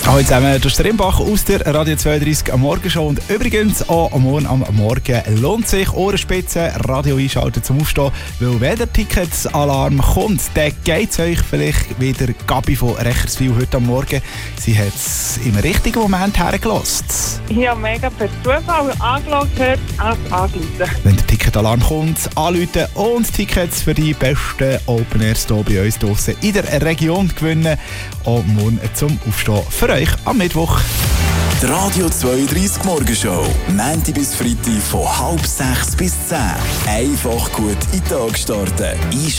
Hallo zusammen, das ist der Rimbach aus der Radio 32 am Morgenshow. Und übrigens auch am Morgen lohnt sich Ohrenspitzen, Radio einschalten zum Aufstehen, weil wenn der Ticketsalarm kommt, dann geht es euch vielleicht wieder Gabi von Recherswil heute am Morgen. Sie hat es im richtigen Moment hergelassen. Ich habe mega per Zufall angeschaut, anrufen. Wenn der Ticketalarm kommt, anrufen und Tickets für die besten Open Airs hier bei uns draussen in der Region gewinnen. Und morgen zum Aufstehen für euch am Mittwoch. Die Radio 32 Morgenshow. Montag bis Freitag von 5:30 bis 10. Einfach gut in den Tag starten.